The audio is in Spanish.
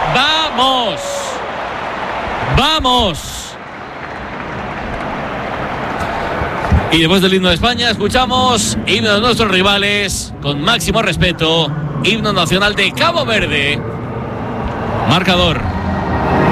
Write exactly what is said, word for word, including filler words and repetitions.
¡Vamos! ¡Vamos! Y después del himno de España escuchamos himno de nuestros rivales con máximo respeto, himno nacional de Cabo Verde. Marcador.